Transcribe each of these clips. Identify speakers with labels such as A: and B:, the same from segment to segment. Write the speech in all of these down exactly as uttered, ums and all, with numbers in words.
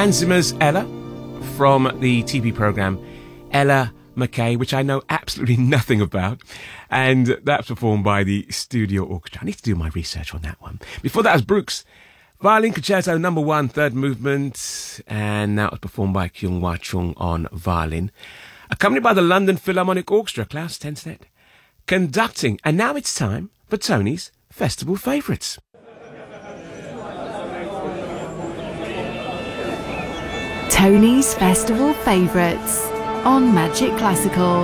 A: Hans Zimmer's Ella from the T V programme Ella McKay, which I know absolutely nothing about, and that's performed by the Studio Orchestra. I need to do my research on that one. Before that was Brooks Violin Concerto Number One, third movement, and that was performed by Kyung Wha Chung on violin, accompanied by the London Philharmonic Orchestra, Klaus Tensnet, conducting. And now it's time for Tony's Festival Favourites.
B: Tony's Festival Favourites on Magic Classical.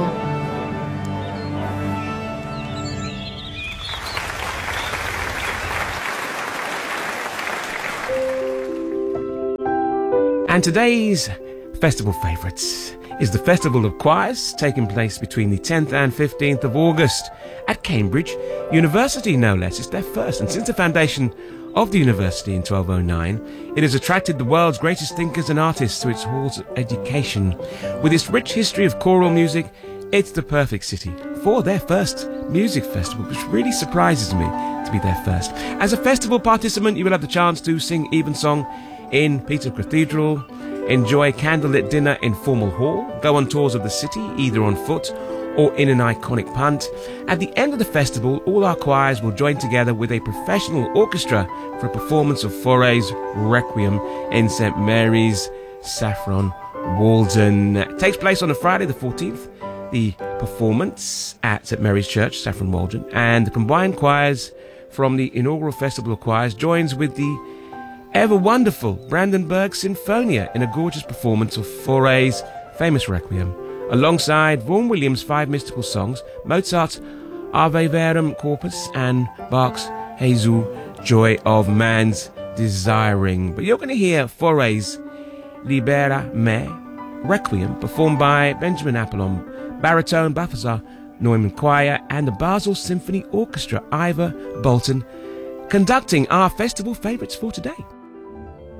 A: And today's Festival Favourites is the Festival of Choirs, taking place between the tenth and fifteenth of August at Cambridge University, no less. It's their first, and since the foundation of the university in twelve oh nine, it has attracted the world's greatest thinkers and artists to its halls of education. With its rich history of choral music, it's the perfect city for their first music festival, which really surprises me to be their first. As a festival participant, you will have the chance to sing Evensong in Peterborough Cathedral, enjoy candlelit dinner in Formal Hall, go on tours of the city, either on foot or in an iconic punt. At the end of the festival, all our choirs will join together with a professional orchestra for a performance of Fauré's Requiem in Saint Mary's, Saffron Walden. It takes place on a Friday the fourteenth, the performance at Saint Mary's Church, Saffron Walden, and the combined choirs from the inaugural Festival of Choirs joins with the ever-wonderful Brandenburg Sinfonia in a gorgeous performance of Fauré's famous Requiem, alongside Vaughan Williams' five mystical songs, Mozart's Ave Verum Corpus, and Bach's Jesu, Joy of Man's Desiring. But you're going to hear Fauré's Libera Me Requiem, performed by Benjamin Apollon, baritone Balthasar Neumann Choir, and the Basel Symphony Orchestra, Ivor Bolton, conducting our festival favourites for today.